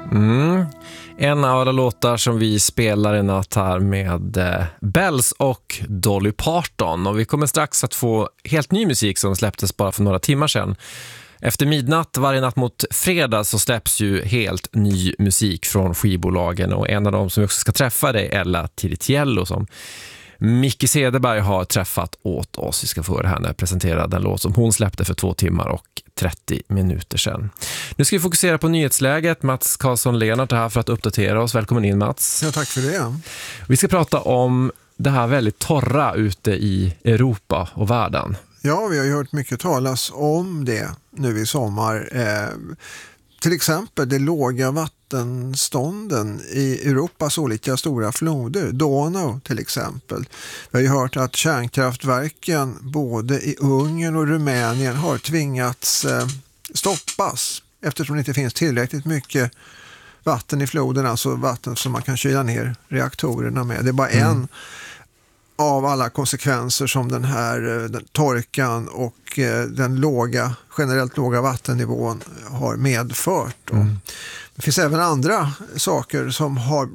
En av alla låtar som vi spelar i natt här med Bells och Dolly Parton. Och vi kommer strax att få helt ny musik som släpptes bara för några timmar sedan. Efter midnatt, varje natt mot fredag, så släpps ju helt ny musik från skivbolagen. Och en av dem som vi också ska träffa är Ella Tiritiello som Micke Cederberg har träffat åt oss. Vi ska få höra henne presentera den låt som hon släppte för 2 timmar och 30 minuter sedan. Nu ska vi fokusera på nyhetsläget. Mats Karlsson-Lenart är här för att uppdatera oss. Välkommen in, Mats. Ja, tack för det. Vi ska prata om det här väldigt torra ute i Europa och världen. Ja, vi har ju hört mycket talas om det nu i sommar. Till exempel de låga vattenstånden i Europas olika stora floder. Donau till exempel. Vi har ju hört att kärnkraftverken både i Ungern och Rumänien har tvingats stoppas eftersom det inte finns tillräckligt mycket vatten i floden, alltså vatten som man kan kyla ner reaktorerna med. Det är bara en av alla konsekvenser som den torkan och den generellt låga vattennivån har medfört. Det finns även andra saker som har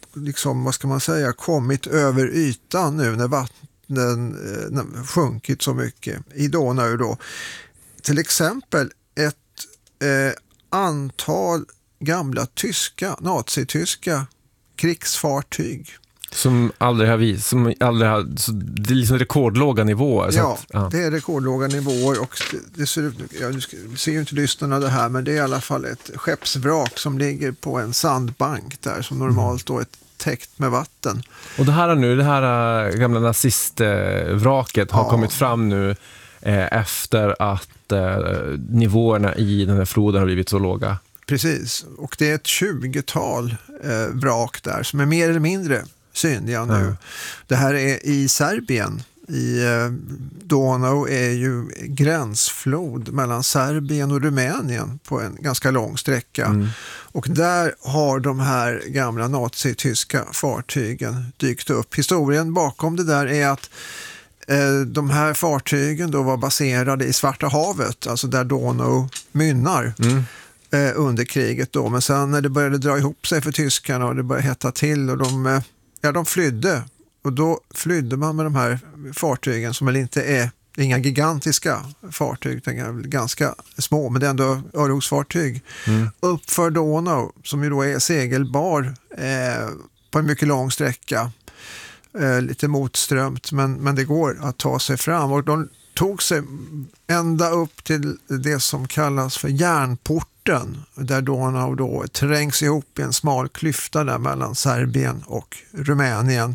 kommit över ytan nu när vattnen sjunkit så mycket i Donau då. Till exempel ett antal gamla nazityska krigsfartyg. Som aldrig har så det är liksom rekordlåga nivåer. Ja, det är rekordlåga nivåer och det ser ut, du ser ju inte lyssnarna det här, men det är i alla fall ett skeppsvrak som ligger på en sandbank där som normalt då är täckt med vatten. Och det här gamla nazistvraket har kommit fram nu efter att nivåerna i den här floden har blivit så låga. Precis, och det är ett 20-tal vrak där som är mer eller mindre synliga nu. Det här är i Serbien. Donau är ju gränsflod mellan Serbien och Rumänien på en ganska lång sträcka. Och där har de här gamla nazityska fartygen dykt upp. Historien bakom det där är att de här fartygen då var baserade i Svarta havet, alltså där Donau mynnar. Under kriget då, men sen när det började dra ihop sig för tyskarna och det började hetta till och de flydde, och då flydde man med de här fartygen som inte är inga gigantiska fartyg, ganska små, men det är ändå örlogsfartyg upp för Donau som ju då är segelbar på en mycket lång sträcka, lite motströmt, men det går att ta sig fram, och de tog sig ända upp till det som kallas för järnporten, där Donau då trängs ihop i en smal klyfta där mellan Serbien och Rumänien.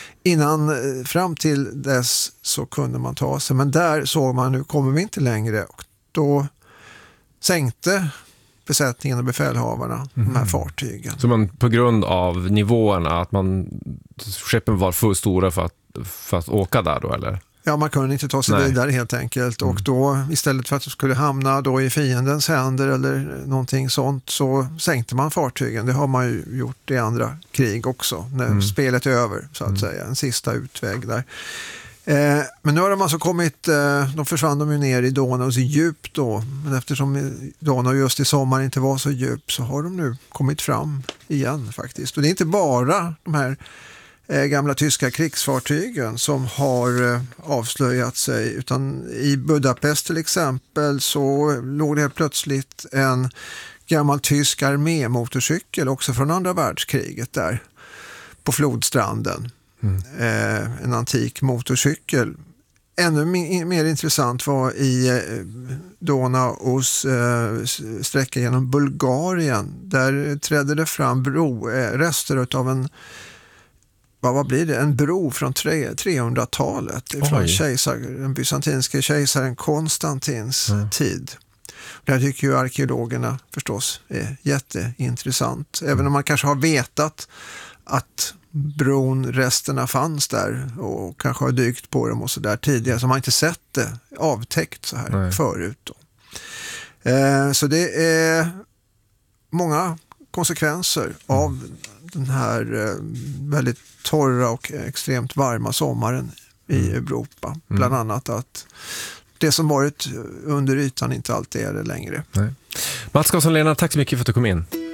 Fram till dess så kunde man ta sig, men där såg man, nu kommer vi inte längre, och då sänkte besättningen och befälhavarna de här fartygen. Så man, på grund av nivåerna, att skeppen var för stora för att åka där då, eller? Ja, man kunde inte ta sig vidare helt enkelt, och då istället för att de skulle hamna då i fiendens händer eller någonting sånt, så sänkte man fartygen. Det har man ju gjort i andra krig också, när spelet är över så att säga, en sista utväg där. Men nu har de alltså de försvann de ju ner i Donaus djup då, men eftersom Donau just i sommar inte var så djup så har de nu kommit fram igen faktiskt. Och det är inte bara de här gamla tyska krigsfartygen som har avslöjat sig, utan i Budapest till exempel så låg det helt plötsligt en gammal tysk armémotorcykel också från andra världskriget där på flodstranden. En antik motorcykel. Ännu mer intressant var i Donaus sträcka genom Bulgarien, där trädde det fram rester av en en bro från 300-talet från den bysantinske kejsaren Konstantins tid. Det här tycker ju arkeologerna förstås är jätteintressant. Även om man kanske har vetat att bronresterna fanns där och kanske har dykt på dem och så där tidigare, så man inte sett det avtäckt så här förut då. Så det är många konsekvenser av den här väldigt torra och extremt varma sommaren i Europa. Bland annat att det som varit under ytan inte alltid är det längre. Mats Karlsson-Lenart, tack så mycket för att du kom in.